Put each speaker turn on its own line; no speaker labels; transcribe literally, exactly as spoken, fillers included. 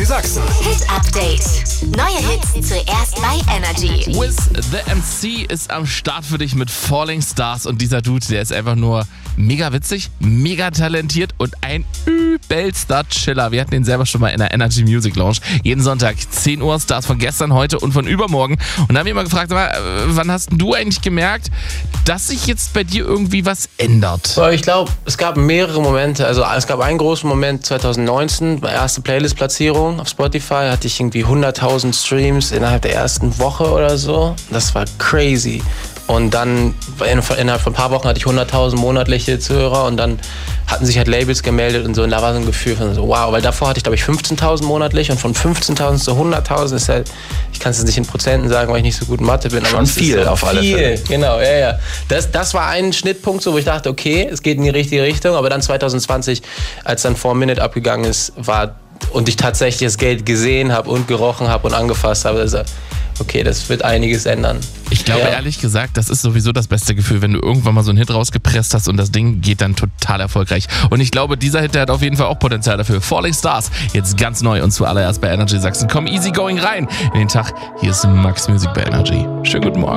Sachsen.
Hit Update. Neue Hits zuerst bei Energy.
Wiz the M C ist am Start für dich mit Falling Stars und dieser Dude, der ist einfach nur mega witzig, mega talentiert und ein übelster Chiller. Wir hatten ihn selber schon mal in der Energy Music Lounge. Jeden Sonntag zehn Uhr, Stars von gestern, heute und von übermorgen. Und da haben wir immer gefragt, wann hast du eigentlich gemerkt, dass sich jetzt bei dir irgendwie was ändert?
Ich glaube, es gab mehrere Momente. Also es gab einen großen Moment zwanzig neunzehn, meine erste Playlist-Platzierung auf Spotify, hatte ich irgendwie hunderttausend Streams innerhalb der ersten Woche oder so. Das war crazy. Und dann innerhalb von ein paar Wochen hatte ich hunderttausend monatliche Zuhörer und dann hatten sich halt Labels gemeldet und so. Und da war so ein Gefühl von so, wow, weil davor hatte ich, glaube ich, fünfzehntausend monatlich und von fünfzehntausend zu hunderttausend ist halt, ich kann es jetzt nicht in Prozenten sagen, weil ich nicht so gut in Mathe bin.
Schon viel auf alle Fälle.
Viel, genau, ja, ja. Das, das war ein Schnittpunkt, so, wo ich dachte, okay, es geht in die richtige Richtung. Aber dann zwanzig zwanzig, als dann four Minute abgegangen ist, war und ich tatsächlich das Geld gesehen habe und gerochen habe und angefasst habe, also, okay, das wird einiges ändern.
Ich glaube,
ja.
ehrlich gesagt, das ist sowieso das beste Gefühl, wenn du irgendwann mal so einen Hit rausgepresst hast und das Ding geht dann total erfolgreich. Und ich glaube, dieser Hit, der hat auf jeden Fall auch Potenzial dafür. Falling Stars, jetzt ganz neu und zuallererst bei Energy Sachsen. Komm easy going rein in den Tag. Hier ist Max Music bei Energy. Schönen guten Morgen.